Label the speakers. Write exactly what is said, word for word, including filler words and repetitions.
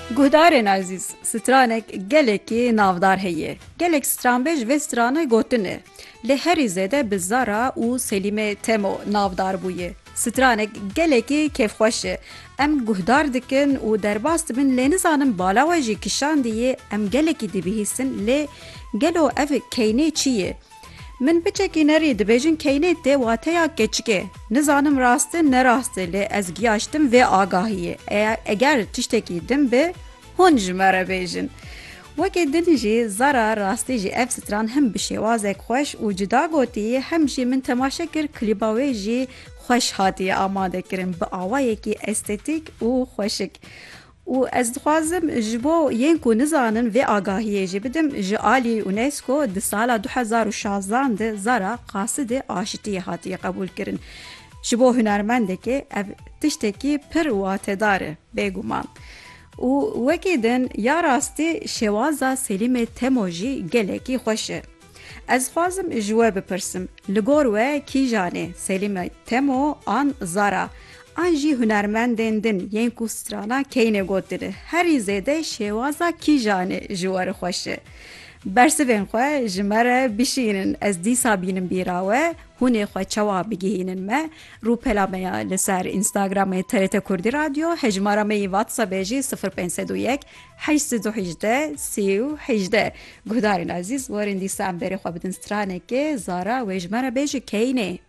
Speaker 1: Guhdarên azîz, stranek gelekî navdar heye. Gelek stranbêj ve strana gotin e. Lê herî zêde bi Zara û Selîmê Temo navdar bûye. Stranek gelekî kêfxweş e. Em guhdar dikin û derbas dibin lê nizanin bala we jî kişandiyê em gelekî dibihîsin lê gelo ev keynê çi ye? Min biçekî nerî dibêjin keynê tê wateya keçik e. Nizanim rast e ne rast e lê ez giyaştim vê agahiyê. Eger tiştekî din be hûn ji me re bêjin. Wekî din jî Zara rastî jî ev stran hem bi şêwazek xweş û cida gotiye hem jî min temaşe kir klîba wê jî xweş hatiye amadekirin bi awayekî estêtîk û xweşik. û ez dixwazim ji bo yên ku nizanin vê agahiyê jî bidim ji alî UNESCO di sala du hezar û şazdan de Zara qasidê aşitiyê hatiye qebûl kirin. Ji bo hunermendekê ev tiştekî pir watedar e bêguman. û wekî din ya rastî şêwaza Selîmê Temo jî gelekî xweş e. Ez dixwazim ji we bipirsim. Li gor we kîjan e? Selîmê Temo an Zara? An jî hunermendên din yên ku strana keynê gotine. Herî zêde şêwaza kîjan e ji we re xweş e. Bersivên xwe ji me re bişînin. Ez dîsa bînim bîra we. Hûnê xwe çawa bigihînin me. Rûpela me ya li ser Instagramê T R T Kurdî Radyo. Hejmara me yî WhatsAppê jî sıfır pênc sed û yek heşt sed û hejdeh sî û hejdeh. Guhdarên azîz, werin dîsa em berê xwe bidin stranekê Zara wê ji me re bêje keynê.